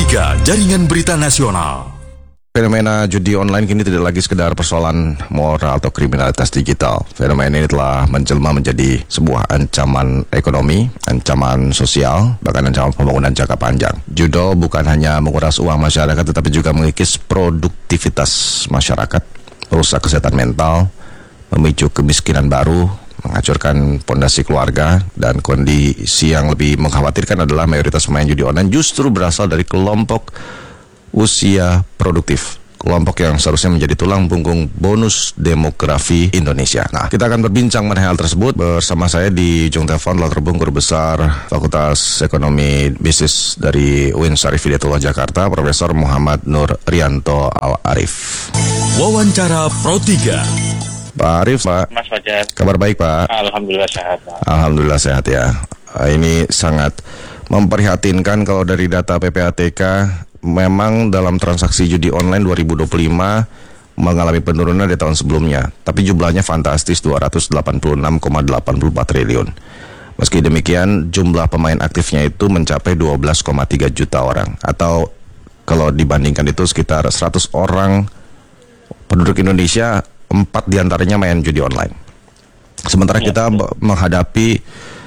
Pro 3 Jaringan Berita Nasional. Fenomena judi online kini tidak lagi sekedar persoalan moral atau kriminalitas digital. Fenomena ini telah menjelma menjadi sebuah ancaman ekonomi, ancaman sosial, bahkan ancaman pembangunan jangka panjang. Judi bukan hanya menguras uang masyarakat, tetapi juga mengikis produktivitas masyarakat, merusak kesehatan mental, memicu kemiskinan baru, menghancurkan pondasi keluarga, dan kondisi yang lebih mengkhawatirkan adalah mayoritas pemain judi online justru berasal dari kelompok usia produktif, kelompok yang seharusnya menjadi tulang punggung bonus demografi Indonesia. Nah, kita akan berbincang mengenai hal tersebut bersama saya di ujung telepon telah terhubung Guru Besar Fakultas Ekonomi Bisnis dari UIN Syarif Hidayatullah Jakarta, Profesor Muhammad Nur Rianto Al-Arif. Wawancara Pro 3. Pak Arif, Pak. Mas Fajar. Kabar baik, Pak? Alhamdulillah sehat, Pak. Alhamdulillah sehat ya. Ini sangat memprihatinkan kalau dari data PPATK, memang dalam transaksi judi online 2025 mengalami penurunan di tahun sebelumnya. Tapi jumlahnya fantastis, 286,84 triliun. Meski demikian, jumlah pemain aktifnya itu mencapai 12,3 juta orang. Atau kalau dibandingkan itu sekitar 100 orang penduduk Indonesia, 4 diantaranya main judi online. Sementara kita menghadapi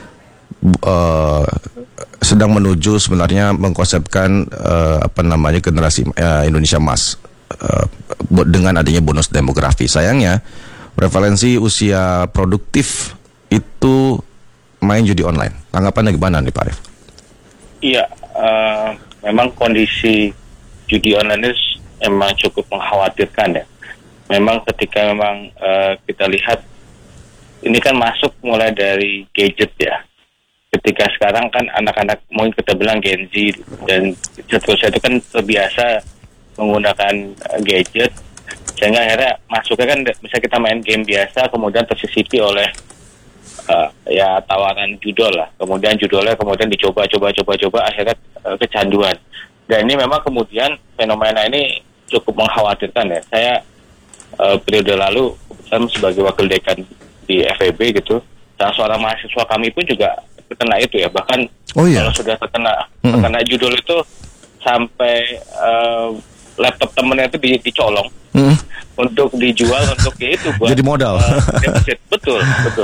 sedang menuju sebenarnya mengkonsepkan generasi Indonesia Emas dengan adanya bonus demografi. Sayangnya prevalensi usia produktif itu main judi online. Tanggapannya gimana nih, Pak Arif? Iya, memang kondisi judi online ini memang cukup mengkhawatirkan ya. Memang ketika kita lihat ini kan masuk mulai dari gadget ya. Ketika sekarang kan anak-anak mungkin kita bilang Gen Z dan seterusnya itu kan terbiasa menggunakan gadget, sehingga akhirnya masuknya kan misalnya kita main game biasa kemudian tersisipi oleh tawaran judul lah, kemudian judulnya kemudian dicoba akhirnya kecanduan. Dan ini memang kemudian fenomena ini cukup mengkhawatirkan ya. Saya periode lalu kebetulan sebagai wakil dekan di FEB gitu, salah seorang mahasiswa kami pun juga terkena itu ya, bahkan kalau sudah terkena judul itu sampai laptop temennya itu dicolong untuk dijual untuk itu buat jadi modal. Deposit. Betul.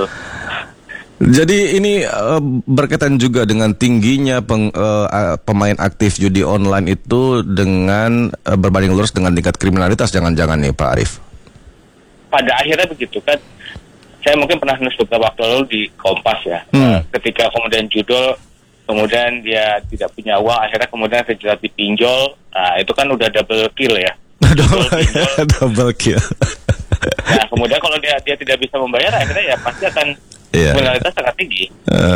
Jadi ini berkaitan juga dengan tingginya pemain aktif judi online itu dengan berbanding lurus dengan tingkat kriminalitas, jangan-jangan nih Pak Arif? Pada akhirnya begitu kan. Saya mungkin pernah nulis beberapa waktu lalu di Kompas ya. Ketika kemudian judul, kemudian dia tidak punya uang, akhirnya kemudian terjerat di pinjol. Nah, itu kan udah double kill ya. Double kill. Nah, kemudian kalau dia tidak bisa membayar, akhirnya ya pasti akan kriminalitas sangat tinggi.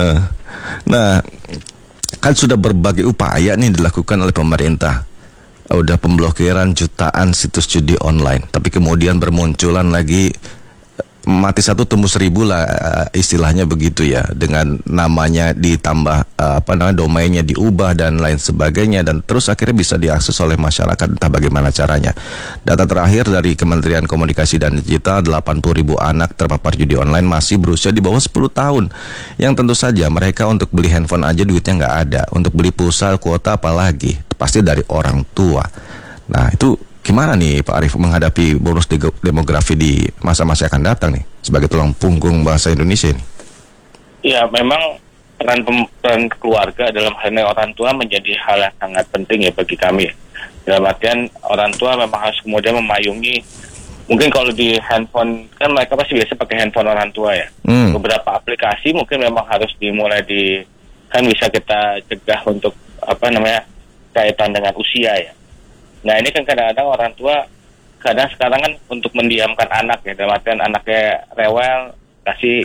Nah, kan sudah berbagai upaya nih dilakukan oleh pemerintah. Udah pemblokiran jutaan situs judi online, tapi kemudian bermunculan lagi mati satu tumbuh seribu lah, istilahnya begitu ya, dengan namanya ditambah domainnya diubah dan lain sebagainya, dan terus akhirnya bisa diakses oleh masyarakat entah bagaimana caranya. Data terakhir dari Kementerian Komunikasi dan Digital, 80.000 anak terpapar judi online masih berusia di bawah 10 tahun, yang tentu saja mereka untuk beli handphone aja duitnya nggak ada, untuk beli pulsa kuota apalagi, pasti dari orang tua. Nah, itu gimana nih Pak Arif menghadapi bonus demografi di masa-masa yang akan datang nih sebagai tulang punggung bahasa Indonesia ini? Ya, memang peran keluarga dalam hal ini orang tua menjadi hal yang sangat penting ya bagi kami. Dalam artian orang tua memang harus kemudian memayungi. Mungkin kalau di handphone kan mereka pasti biasa pakai handphone orang tua ya. Beberapa aplikasi mungkin memang harus dimulai kan bisa kita cegah untuk kaitan dengan usia ya. Nah, ini kan kadang-kadang orang tua sekarang kan untuk mendiamkan anak ya, dalam artian anaknya rewel kasih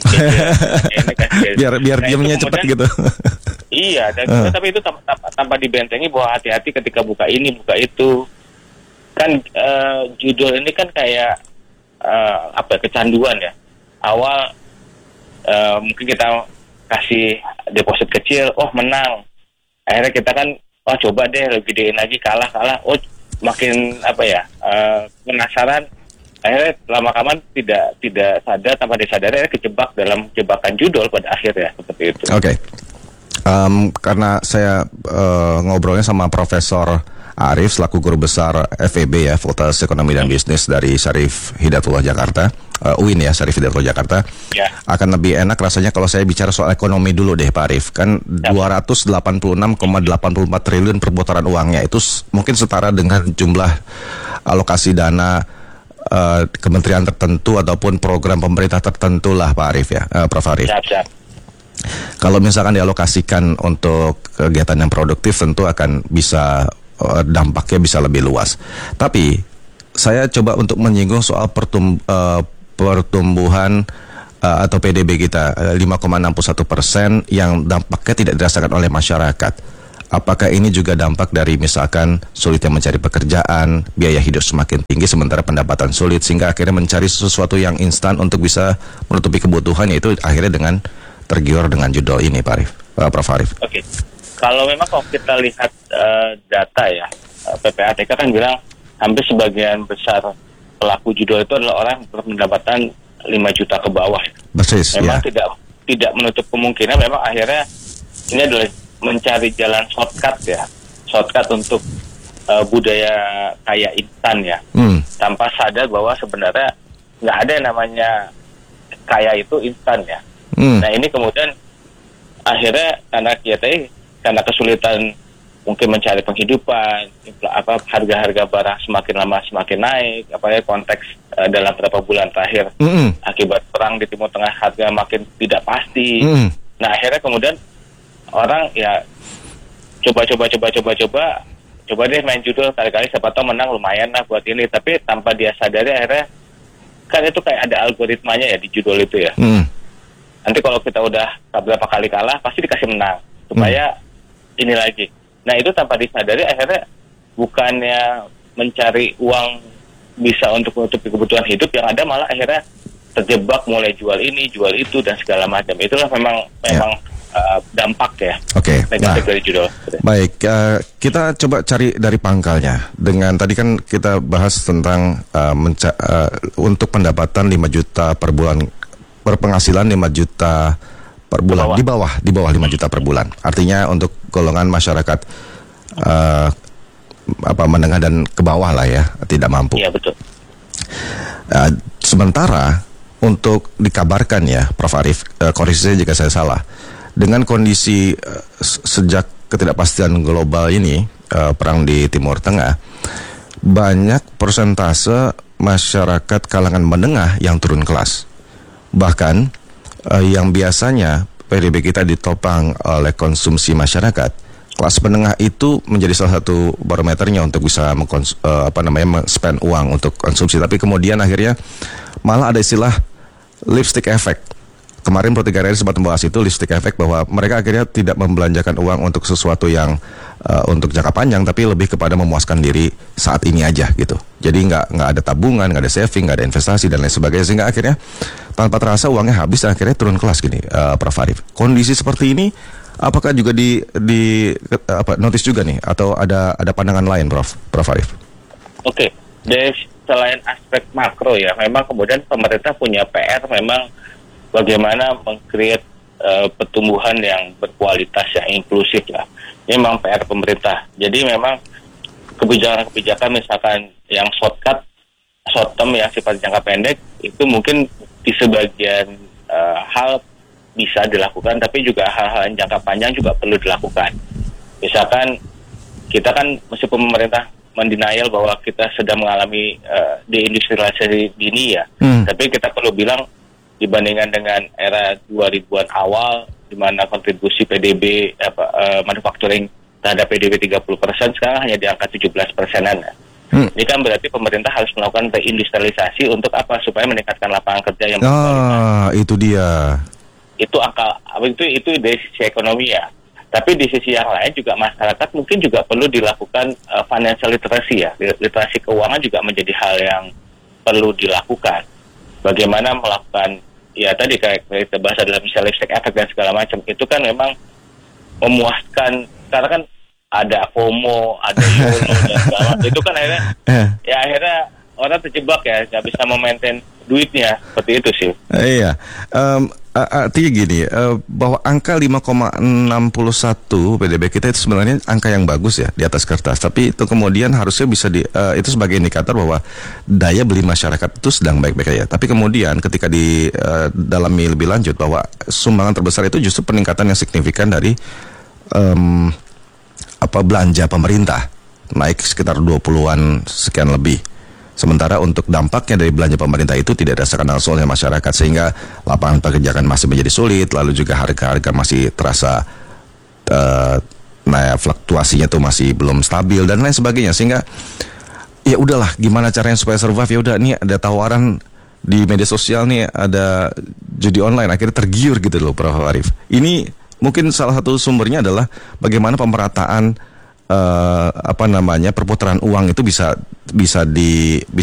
biar diamnya cepat gitu. Iya, dan tapi itu tanpa dibentengi bahwa hati-hati ketika buka ini buka itu. Kan judul ini kan kayak kecanduan ya. Awal mungkin kita kasih deposit kecil, menang. Akhirnya kita kan coba deh lebih gedein lagi, kalah. Makin penasaran, akhirnya lama-kelamaan tidak sadar, tanpa disadari kejebak dalam jebakan judul pada akhirnya seperti itu. Oke. Karena saya ngobrolnya sama Profesor Arif selaku guru besar FEB ya, Fakultas Ekonomi dan Bisnis dari Syarif Hidayatullah Jakarta, UIN ya, Syarif Hidayatullah Jakarta. Ya. Akan lebih enak rasanya kalau saya bicara soal ekonomi dulu deh Pak Arif. Kan 286,84 triliun perputaran uangnya itu mungkin setara dengan jumlah alokasi dana kementerian tertentu ataupun program pemerintah tertentu lah Pak Arif ya, Prof. Arif. Siap. Kalau misalkan dialokasikan untuk kegiatan yang produktif tentu akan bisa dampaknya bisa lebih luas. Tapi saya coba untuk menyinggung soal pertumbuhan atau PDB kita 5,61% yang dampaknya tidak dirasakan oleh masyarakat. Apakah ini juga dampak dari misalkan sulitnya mencari pekerjaan, biaya hidup semakin tinggi sementara pendapatan sulit sehingga akhirnya mencari sesuatu yang instan untuk bisa menutupi kebutuhan, yaitu akhirnya dengan tergiur dengan judul ini Pak Arif, Prof. Arif. Oke. Kalau memang kalau kita lihat data ya, PPATK kan bilang hampir sebagian besar pelaku judul itu adalah orang berpendapatan 5 juta ke bawah. Persis, memang ya. tidak menutup kemungkinan memang akhirnya ini adalah mencari jalan shortcut ya. Shortcut untuk budaya kaya instan ya. Tanpa sadar bahwa sebenarnya nggak ada yang namanya kaya itu instan ya. Nah ini kemudian akhirnya karena kesulitan mungkin mencari penghidupan, harga-harga barang semakin lama semakin naik, apalagi konteks dalam beberapa bulan terakhir akibat perang di Timur Tengah harga makin tidak pasti. Nah akhirnya kemudian orang ya coba deh main judul, kali-kali siapa tahu menang lumayan lah buat ini, tapi tanpa dia sadari akhirnya kan itu kayak ada algoritmanya ya di judul itu ya. Nanti kalau kita udah beberapa kali kalah pasti dikasih menang supaya ini lagi. Nah itu tanpa disadari akhirnya bukannya mencari uang bisa untuk menutupi kebutuhan hidup, yang ada malah akhirnya terjebak mulai jual ini, jual itu dan segala macam. Itulah memang dampak ya. Oke. Negatif dari judul. Baik, kita coba cari dari pangkalnya. Dengan tadi kan kita bahas tentang untuk pendapatan 5 juta per bulan, berpenghasilan 5 juta per bulan, di bawah 5 juta per bulan. Artinya untuk golongan masyarakat menengah dan ke bawah lah ya, tidak mampu. Iya betul. Sementara untuk dikabarkan ya, Prof. Arif, koreksi saya jika saya salah, dengan kondisi sejak ketidakpastian global ini, perang di Timur Tengah, banyak persentase masyarakat kalangan menengah yang turun kelas. Bahkan yang biasanya PDB kita ditopang oleh konsumsi masyarakat, kelas menengah itu menjadi salah satu barometernya untuk bisa spend uang untuk konsumsi. Tapi kemudian akhirnya malah ada istilah lipstick effect. Kemarin Pro 3 sempat membahas itu, lipstick effect, bahwa mereka akhirnya tidak membelanjakan uang untuk sesuatu yang untuk jangka panjang, tapi lebih kepada memuaskan diri saat ini aja gitu. Jadi nggak ada tabungan, nggak ada saving, nggak ada investasi dan lain sebagainya, sehingga akhirnya tanpa terasa uangnya habis dan akhirnya turun kelas gini, Prof. Arif. Kondisi seperti ini apakah juga notice juga nih, atau ada pandangan lain, Prof. Arif? Oke, dari selain aspek makro ya, memang kemudian pemerintah punya PR memang bagaimana meng-create pertumbuhan yang berkualitas, yang inklusif lah. Ini memang PR pemerintah. Jadi memang kebijakan-kebijakan misalkan yang short term yang sifat jangka pendek itu mungkin di sebagian hal bisa dilakukan, tapi juga hal-hal yang jangka panjang juga perlu dilakukan. Misalkan kita kan meskipun pemerintah mendenial bahwa kita sedang mengalami deindustrialisasi dini ya, tapi kita perlu bilang dibandingkan dengan era 2000-an awal di mana kontribusi PDB manufacturing terhadap PDB 30%, sekarang hanya di angka 17%-an. Ini kan berarti pemerintah harus melakukan reindustrialisasi untuk apa? Supaya meningkatkan lapangan kerja yang berkualitas. Itu dia. Itu dari sisi ekonomi ya. Tapi di sisi yang lain juga masyarakat mungkin juga perlu dilakukan financial literacy ya. Literasi keuangan juga menjadi hal yang perlu dilakukan. Bagaimana melakukan, ya tadi kayak kita bahas adalah misalnya lipstick effect dan segala macam, itu kan memang memuaskan, karena kan ada FOMO, ada YOLO dan segala macam, itu kan akhirnya orang terjebak ya, nggak bisa memaintain duitnya, seperti itu sih. Iya, Artinya gini, bahwa angka 5,61 PDB kita itu sebenarnya angka yang bagus ya di atas kertas. Tapi itu kemudian harusnya bisa itu sebagai indikator bahwa daya beli masyarakat itu sedang baik-baik aja. Tapi kemudian ketika dalami lebih lanjut bahwa sumbangan terbesar itu justru peningkatan yang signifikan dari belanja pemerintah naik sekitar 20-an sekian lebih. Sementara untuk dampaknya dari belanja pemerintah itu tidak dirasakan langsung oleh masyarakat, sehingga lapangan pekerjaan masih menjadi sulit, lalu juga harga-harga masih terasa fluktuasinya tuh masih belum stabil dan lain sebagainya, sehingga ya udahlah gimana caranya supaya survive, ya udah nih ada tawaran di media sosial nih ada judi online, akhirnya tergiur gitu loh Prof. Arief. Ini mungkin salah satu sumbernya adalah bagaimana pemerataan perputaran uang itu bisa